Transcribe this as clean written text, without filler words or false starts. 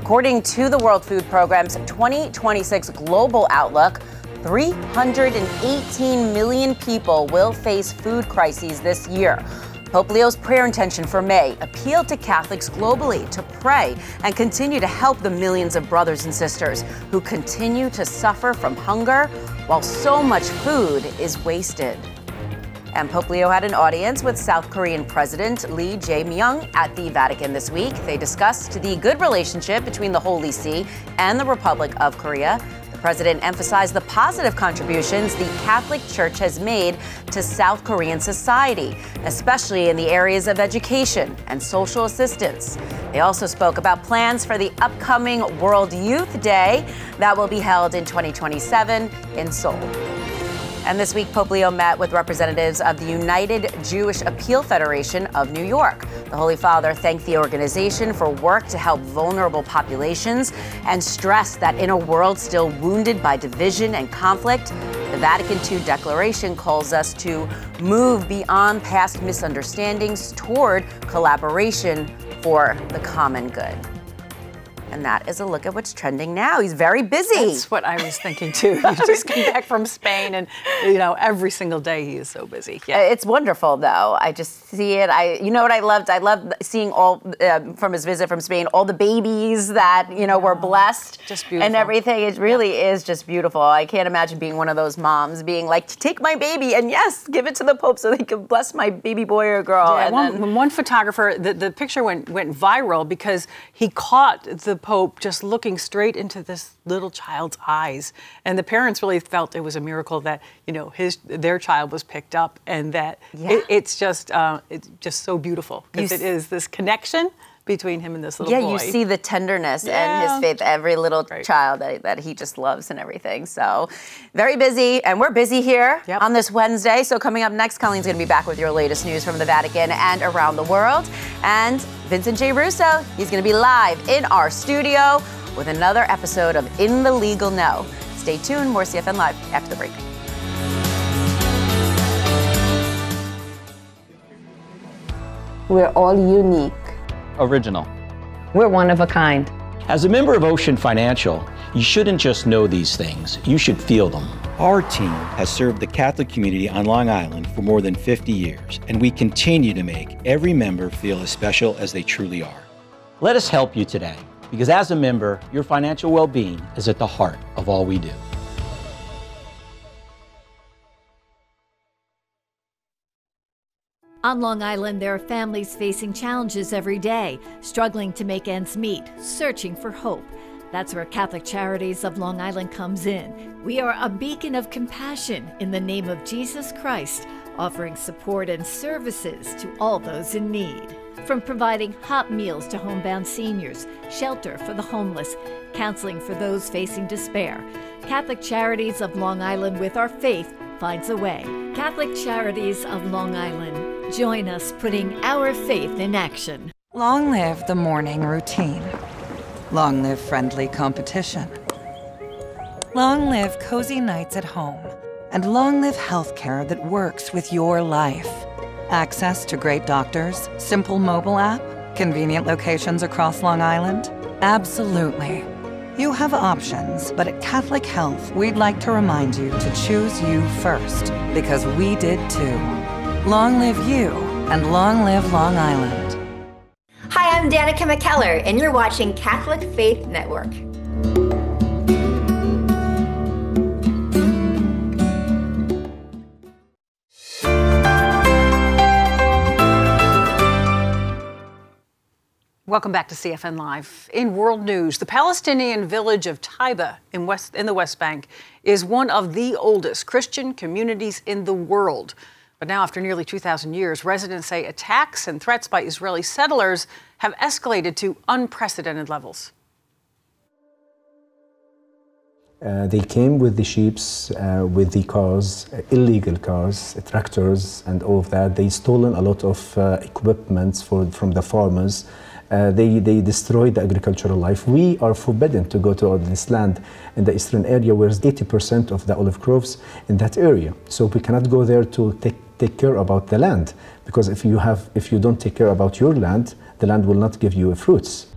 According to the World Food Programme's 2026 Global Outlook, 318 million people will face food crises this year. Pope Leo's prayer intention for May appealed to Catholics globally to pray and continue to help the millions of brothers and sisters who continue to suffer from hunger while so much food is wasted. And Pope Leo had an audience with South Korean President Lee Jae-myung at the Vatican this week. They discussed the good relationship between the Holy See and the Republic of Korea. The president emphasized the positive contributions the Catholic Church has made to South Korean society, especially in the areas of education and social assistance. They also spoke about plans for the upcoming World Youth Day that will be held in 2027 in Seoul. And this week, Pope Leo met with representatives of the United Jewish Appeal Federation of New York. The Holy Father thanked the organization for work to help vulnerable populations and stressed that in a world still wounded by division and conflict, the Vatican II Declaration calls us to move beyond past misunderstandings toward collaboration for the common good. And that is a look at what's trending now. He's very busy. That's what I was thinking too. He just came back from Spain, and every single day he is so busy. Yeah. It's wonderful, though. I just see it. You know what I loved? I loved seeing all from his visit from Spain, all the babies that were blessed, just beautiful, and everything. It really is just beautiful. I can't imagine being one of those moms being like, take my baby and yes, give it to the Pope so they can bless my baby boy or girl. Yeah, and one photographer, the picture went viral because he caught the Pope just looking straight into this little child's eyes, and the parents really felt it was a miracle that their child was picked up, and that it's just so beautiful because it is this connection between him and this little boy. Yeah, you see the tenderness and his faith, every little child that he just loves and everything. So very busy, and we're busy here on this Wednesday. So coming up next, Colleen's going to be back with your latest news from the Vatican and around the world. And Vincent J. Russo, he's going to be live in our studio with another episode of In the Legal Know. Stay tuned, more CFN Live after the break. We're all unique. Original. We're one of a kind. As a member of Ocean Financial, you shouldn't just know these things, you should feel them. Our team has served the Catholic community on Long Island for more than 50 years, and we continue to make every member feel as special as they truly are. Let us help you today, because as a member, your financial well-being is at the heart of all we do. On Long Island, there are families facing challenges every day, struggling to make ends meet, searching for hope. That's where Catholic Charities of Long Island comes in. We are a beacon of compassion in the name of Jesus Christ, offering support and services to all those in need. From providing hot meals to homebound seniors, shelter for the homeless, counseling for those facing despair, Catholic Charities of Long Island, with our faith, finds a way. Catholic Charities of Long Island. Join us putting our faith in action. Long live the morning routine. Long live friendly competition. Long live cozy nights at home. And long live healthcare that works with your life. Access to great doctors, simple mobile app, convenient locations across Long Island? Absolutely. You have options, but at Catholic Health, we'd like to remind you to choose you first, because we did too. Long live you, and long live Long Island. Hi, I'm Danica McKellar, and you're watching Catholic Faith Network. Welcome back to CFN Live. In world news, the Palestinian village of Taiba in the West Bank is one of the oldest Christian communities in the world. But now, after nearly 2,000 years, residents say attacks and threats by Israeli settlers have escalated to unprecedented levels. They came with the sheeps, with the cars, illegal cars, tractors, and all of that. They stolen a lot of equipment from the farmers. They destroyed the agricultural life. We are forbidden to go to this land in the eastern area, where 80% of the olive groves in that area. So we cannot go there to take care about the land, because if you don't take care about your land, the land will not give you fruits.